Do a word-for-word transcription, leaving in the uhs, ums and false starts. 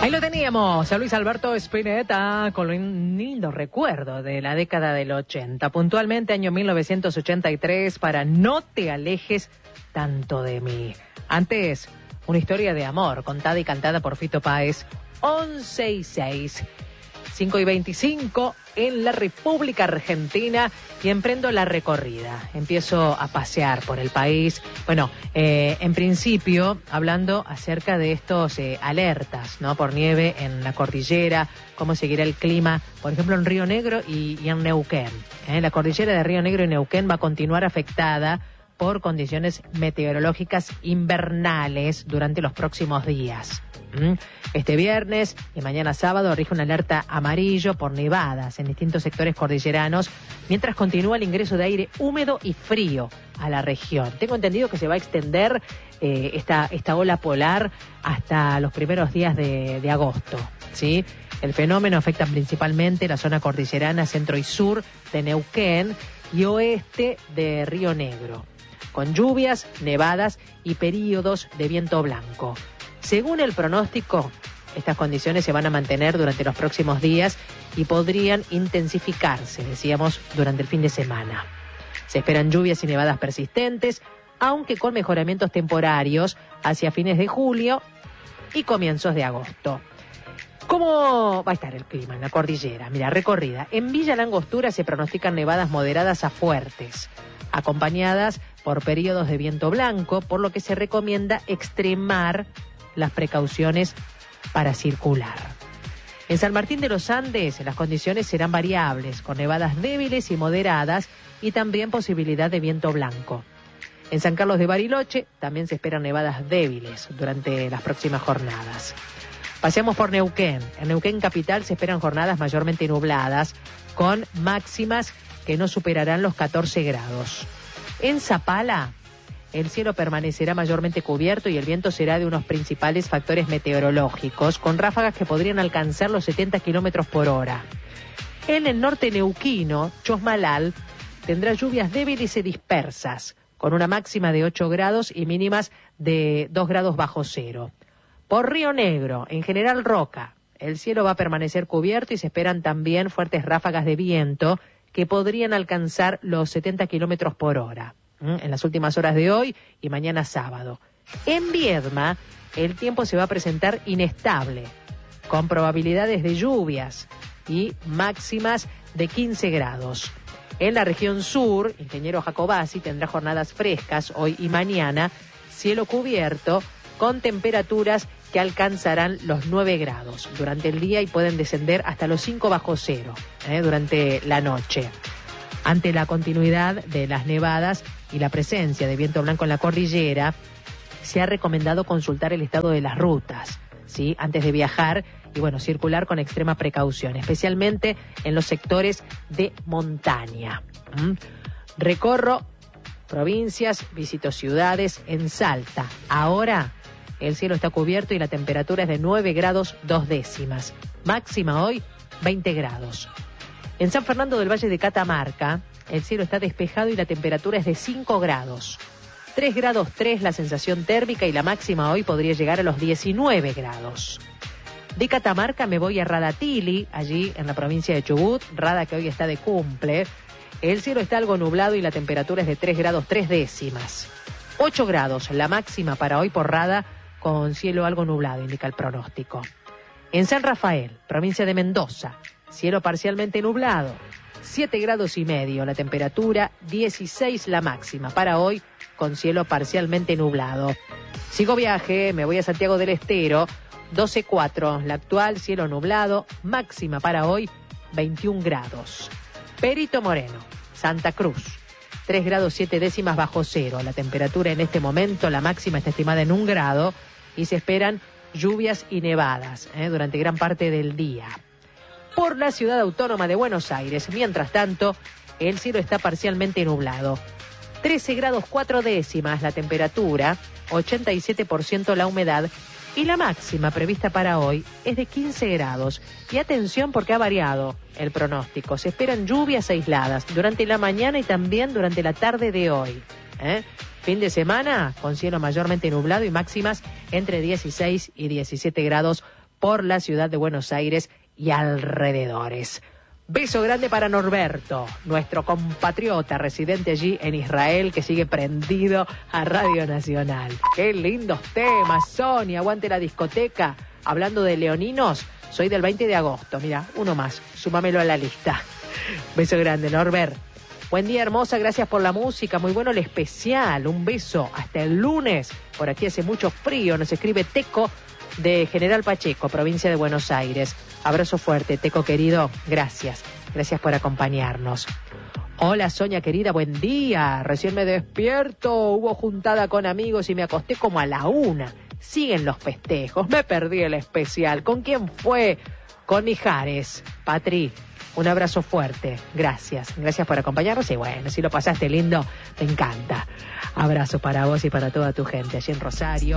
Ahí lo teníamos, a Luis Alberto Spinetta, con un lindo recuerdo de la década del ochenta. Puntualmente, año mil novecientos ochenta y tres, para No te alejes tanto de mí. Antes, una historia de amor, contada y cantada por Fito Páez, once y seis. cinco y veinticinco en la República Argentina y emprendo la recorrida. Empiezo a pasear por el país. Bueno, eh, en principio, hablando acerca de estos eh, alertas, ¿no? Por nieve en la cordillera, cómo seguirá el clima, por ejemplo, en Río Negro y, y en Neuquén. ¿eh? La cordillera de Río Negro y Neuquén va a continuar afectada por condiciones meteorológicas invernales durante los próximos días. Este viernes y mañana sábado rige una alerta amarillo por nevadas en distintos sectores cordilleranos, mientras continúa el ingreso de aire húmedo y frío a la región. Tengo entendido que se va a extender eh, esta, esta ola polar hasta los primeros días de, de agosto, ¿sí? El fenómeno afecta principalmente la zona cordillerana centro y sur de Neuquén y oeste de Río Negro, con lluvias, nevadas y períodos de viento blanco. Según el pronóstico, estas condiciones se van a mantener durante los próximos días y podrían intensificarse, decíamos, durante el fin de semana. Se esperan lluvias y nevadas persistentes, aunque con mejoramientos temporarios hacia fines de julio y comienzos de agosto. ¿Cómo va a estar el clima en la cordillera? Mira, recorrida. En Villa La Angostura se pronostican nevadas moderadas a fuertes, acompañadas por periodos de viento blanco, por lo que se recomienda extremar las precauciones para circular. En San Martín de los Andes las condiciones serán variables, con nevadas débiles y moderadas y también posibilidad de viento blanco. En San Carlos de Bariloche también se esperan nevadas débiles durante las próximas jornadas. Paseamos por Neuquén. En Neuquén capital se esperan jornadas mayormente nubladas, con máximas que no superarán los catorce grados. En Zapala, el cielo permanecerá mayormente cubierto y el viento será de unos principales factores meteorológicos, con ráfagas que podrían alcanzar los setenta kilómetros por hora. En el norte neuquino, Chosmalal tendrá lluvias débiles y dispersas, con una máxima de ocho grados y mínimas de dos grados bajo cero. Por Río Negro, en General Roca, el cielo va a permanecer cubierto y se esperan también fuertes ráfagas de viento que podrían alcanzar los setenta kilómetros por hora. En las últimas horas de hoy y mañana sábado. En Viedma, el tiempo se va a presentar inestable, con probabilidades de lluvias y máximas de quince grados. En la región sur, Ingeniero Jacobasi tendrá jornadas frescas hoy y mañana, cielo cubierto, con temperaturas que alcanzarán los nueve grados durante el día y pueden descender hasta los cinco bajo cero ¿eh? durante la noche. Ante la continuidad de las nevadas y la presencia de viento blanco en la cordillera, se ha recomendado consultar el estado de las rutas, ¿sí? Antes de viajar y, bueno, circular con extrema precaución, especialmente en los sectores de montaña. ¿Mm? Recorro provincias, visito ciudades en Salta. Ahora el cielo está cubierto y la temperatura es de nueve grados dos décimas. Máxima hoy, veinte grados. En San Fernando del Valle de Catamarca, el cielo está despejado y la temperatura es de cinco grados. tres grados tres la sensación térmica y la máxima hoy podría llegar a los diecinueve grados. De Catamarca me voy a Radatili, allí en la provincia de Chubut, Rada que hoy está de cumple. El cielo está algo nublado y la temperatura es de tres grados tres décimas. ocho grados la máxima para hoy por Rada, con cielo algo nublado, indica el pronóstico. En San Rafael, provincia de Mendoza, cielo parcialmente nublado, siete grados y medio la temperatura, dieciséis la máxima para hoy, con cielo parcialmente nublado. Sigo viaje, me voy a Santiago del Estero, doce cuatro la actual, cielo nublado, máxima para hoy, veintiún grados. Perito Moreno, Santa Cruz, tres grados siete décimas bajo cero, la temperatura en este momento, la máxima está estimada en un grado y se esperan lluvias y nevadas ¿eh? durante gran parte del día. Por la ciudad autónoma de Buenos Aires, mientras tanto, el cielo está parcialmente nublado. trece grados cuatro décimas la temperatura, ochenta y siete por ciento la humedad y la máxima prevista para hoy es de quince grados. Y atención porque ha variado el pronóstico. Se esperan lluvias aisladas durante la mañana y también durante la tarde de hoy. ¿eh? Fin de semana con cielo mayormente nublado y máximas entre dieciséis y diecisiete grados por la ciudad de Buenos Aires y alrededores. Beso grande para Norberto, nuestro compatriota residente allí en Israel, que sigue prendido a Radio Nacional. Qué lindos temas, Sonia, aguante la discoteca. Hablando de leoninos, soy del veinte de agosto, mira, uno más, súmamelo a la lista. Beso grande, Norbert. Buen día, hermosa, gracias por la música, muy bueno el especial, un beso, hasta el lunes. Por aquí hace mucho frío, nos escribe Teco de General Pacheco, provincia de Buenos Aires. Abrazo fuerte, Teco querido, gracias, gracias por acompañarnos. Hola Sonia querida, buen día, recién me despierto, hubo juntada con amigos y me acosté como a la una. Siguen los festejos, me perdí el especial. ¿Con quién fue? Con Mijares. Patri, un abrazo fuerte, gracias, gracias por acompañarnos y bueno, si lo pasaste lindo, te encanta. Abrazo para vos y para toda tu gente allí en Rosario.